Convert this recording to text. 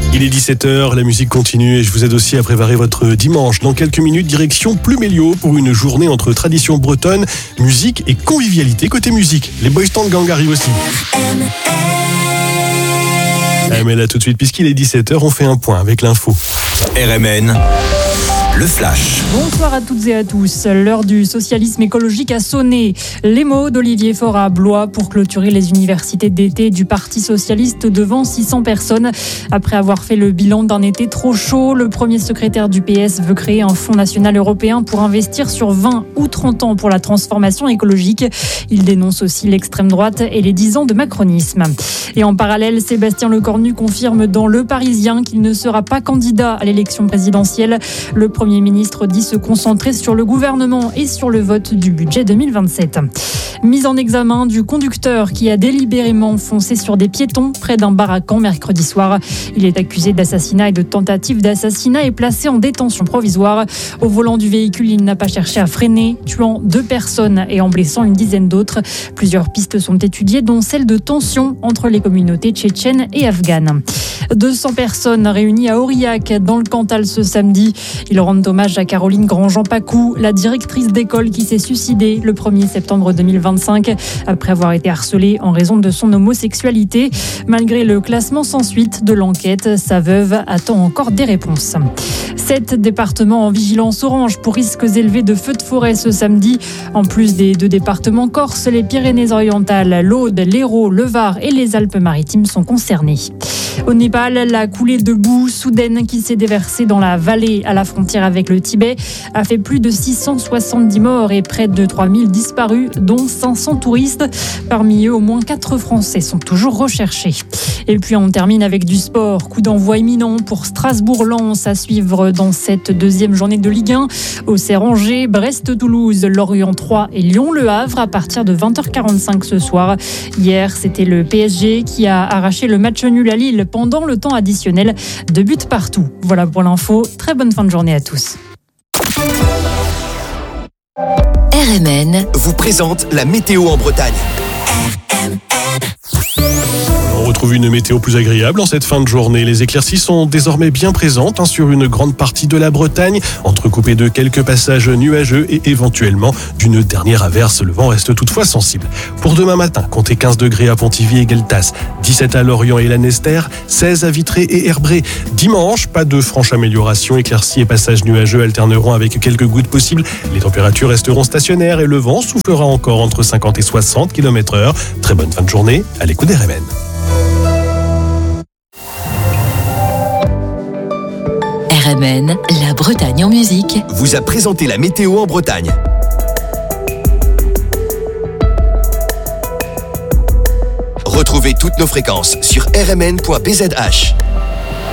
Il est 17h, la musique continue et je vous aide aussi à préparer votre dimanche. Dans quelques minutes, direction Pluméliau pour une journée entre tradition bretonne, musique et convivialité. Côté musique, les Boys Town Gang arrivent aussi. Mais là tout de suite, puisqu'il est 17h, on fait un point avec l'info. RMN, le flash. Bonsoir à toutes et à tous. L'heure du socialisme écologique a sonné. Les mots d'Olivier Faure à Blois pour clôturer les universités d'été du Parti socialiste devant 600 personnes. Après avoir fait le bilan d'un été trop chaud, le premier secrétaire du PS veut créer un fonds national européen pour investir sur 20 ou 30 ans pour la transformation écologique. Il dénonce aussi l'extrême droite et les 10 ans de macronisme. Et en parallèle, Sébastien Lecornu confirme dans Le Parisien qu'il ne sera pas candidat à l'élection présidentielle. Le Premier ministre dit se concentrer sur le gouvernement et sur le vote du budget 2027. Mise en examen du conducteur qui a délibérément foncé sur des piétons près d'un bar à Caen mercredi soir. Il est accusé d'assassinat et de tentative d'assassinat et placé en détention provisoire. Au volant du véhicule, il n'a pas cherché à freiner, tuant 2 personnes et en blessant une dizaine d'autres. Plusieurs pistes sont étudiées, dont celle de tension entre les communautés tchétchènes et afghanes. 200 personnes réunies à Aurillac dans le Cantal ce samedi. Ils rendent hommage à Caroline Grandjean-Pacou, la directrice d'école qui s'est suicidée le 1er septembre 2025 après avoir été harcelée en raison de son homosexualité. Malgré le classement sans suite de l'enquête, sa veuve attend encore des réponses. 7 départements en vigilance orange pour risques élevés de feux de forêt ce samedi. En plus des 2 départements corses, les Pyrénées-Orientales, l'Aude, l'Hérault, le Var et les Alpes-Maritimes sont concernés. Au Népal, la coulée de boue soudaine qui s'est déversée dans la vallée à la frontière avec le Tibet a fait plus de 670 morts et près de 3000 disparus, dont 500 touristes. Parmi eux, au moins 4 Français sont toujours recherchés. Et puis on termine avec du sport. Coup d'envoi imminent pour Strasbourg-Lens à suivre dans cette deuxième journée de Ligue 1. Auxerre-Angers, Brest-Toulouse, Lorient 3 et Lyon-Le Havre à partir de 20h45 ce soir. Hier, c'était le PSG qui a arraché le match nul à Lille pendant le temps additionnel, 2 buts partout. Voilà pour l'info. Très bonne fin de journée à tous. RMN vous présente la météo en Bretagne. On retrouve une météo plus agréable en cette fin de journée. Les éclaircies sont désormais bien présentes sur une grande partie de la Bretagne, entrecoupées de quelques passages nuageux et éventuellement d'une dernière averse. Le vent reste toutefois sensible. Pour demain matin, comptez 15 degrés à Pontivy et Gueltas, 17 à Lorient et Lanester, 16 à Vitré et Herbré. Dimanche, pas de franche amélioration. Éclaircies et passages nuageux alterneront avec quelques gouttes possibles. Les températures resteront stationnaires et le vent soufflera encore entre 50 et 60 km/h. Très bonne fin de journée à l'écoute d'RMN. RMN, la Bretagne en musique, vous a présenté la météo en Bretagne. Retrouvez toutes nos fréquences sur rmn.bzh.